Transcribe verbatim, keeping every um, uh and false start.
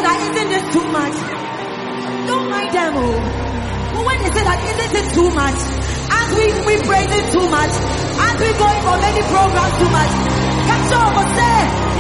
that isn't this too much? Don't mind them, oh. But when they say that isn't it too much? As we we praise it too much, as we going for many programs too much, catch up, say.